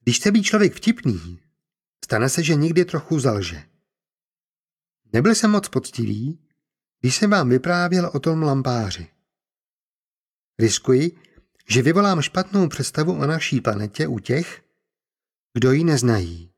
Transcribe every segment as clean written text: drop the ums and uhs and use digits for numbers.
Když se ví člověk vtipný, stane se, že někdy trochu zalže. Nebyl jsem moc poctivý, když jsem vám vyprávěl o tom lampáři. Riskuji, že vyvolám špatnou představu o naší planetě u těch, kdo ji neznají.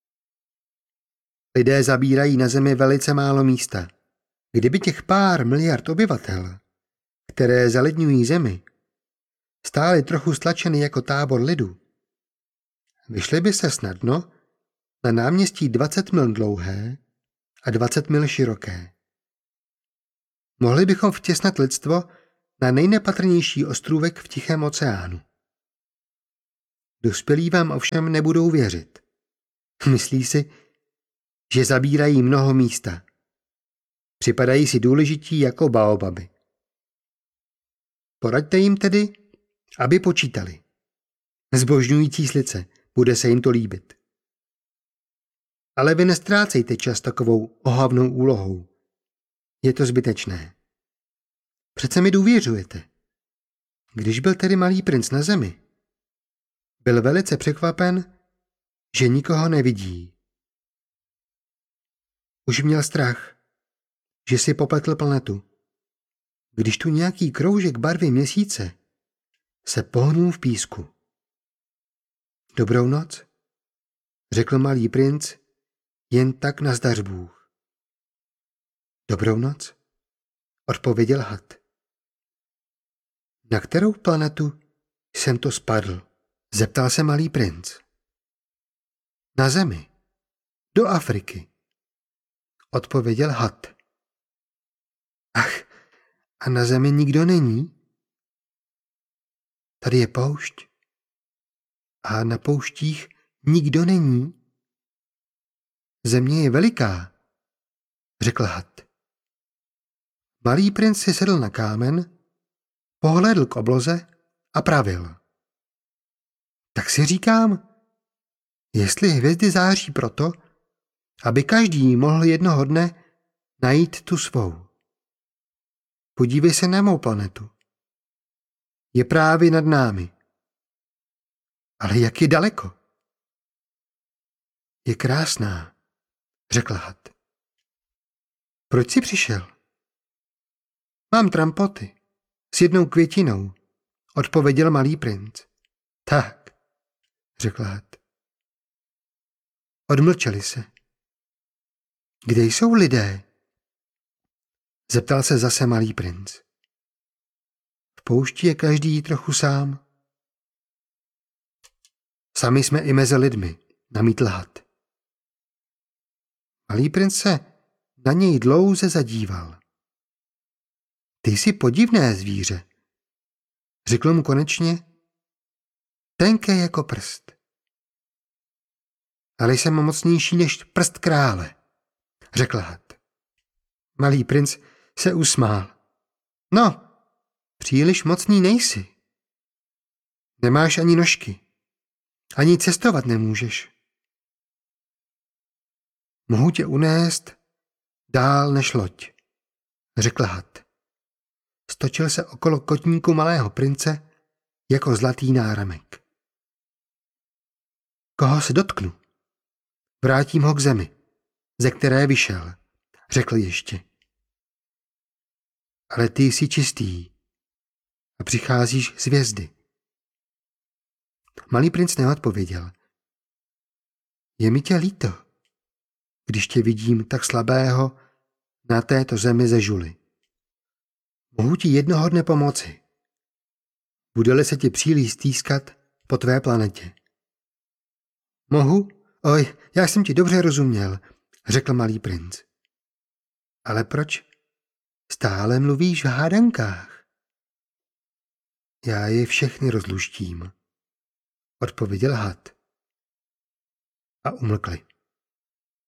Lidé zabírají na Zemi velice málo místa. Kdyby těch pár miliard obyvatel, které zaledňují Zemi, stály trochu stlačeny jako tábor lidu, vyšly by se snadno na náměstí 20 mil dlouhé a 20 mil široké. Mohli bychom vtěsnat lidstvo na nejnepatrnější ostrůvek v Tichém oceánu. Dospělí vám ovšem nebudou věřit. Myslí si, že zabírají mnoho místa. Připadají si důležití jako baobaby. Poraďte jim tedy, aby počítali. Zbožňující slice, bude se jim to líbit. Ale vy nestrácejte čas takovou ohavnou úlohou. Je to zbytečné. Přece mi důvěřujete. Když byl tedy malý princ na Zemi, byl velice překvapen, že nikoho nevidí. Už měl strach, že si popletl planetu. Když tu nějaký kroužek barvy měsíce se pohnul v písku. Dobrou noc, řekl malý princ, jen tak nazdař Bůh. Dobrou noc, odpověděl had. Na kterou planetu jsem to spadl? Zeptal se malý princ. Na Zemi, do Afriky, odpověděl had. Ach, a na Zemi nikdo není? Tady je poušť. A na pouštích nikdo není? Země je veliká, řekl had. Malý princ si sedl na kámen, pohlédl k obloze a pravil. Tak si říkám, jestli hvězdy září proto, aby každý mohl jednoho dne najít tu svou. Podívej se na mou planetu. Je právě nad námi. Ale jak je daleko? Je krásná, řekl had. Proč jsi přišel? Mám trampoty s jednou květinou, odpověděl malý princ. Tak, řekl had. Odmlčeli se. Kde jsou lidé? Zeptal se zase malý princ. V poušti je každý trochu sám. Sami jsme i mezi lidmi, namítl had. Malý princ se na něj dlouze zadíval. Ty jsi podivné zvíře, řekl mu konečně, tenké jako prst. Ale jsem mocnější než prst krále, řekl had. Malý princ se usmál. No, příliš mocný nejsi. Nemáš ani nožky. Ani cestovat nemůžeš. Mohu tě unést dál než loď, řekl had. Stočil se okolo kotníku malého prince jako zlatý náramek. Koho se dotknu? Vrátím ho k zemi, ze které vyšel, řekl ještě. Ale ty jsi čistý a přicházíš z hvězdy. Malý princ neodpověděl. Je mi tě líto, když tě vidím tak slabého na této zemi ze žuly. Mohu ti jednoho dne pomoci. Bude-li se ti příliš stýskat po tvé planetě. Mohu? Oj, já jsem ti dobře rozuměl, řekl malý princ. Ale proč stále mluvíš v hádankách? Já je všechny rozluštím, odpověděl had. A umlkli.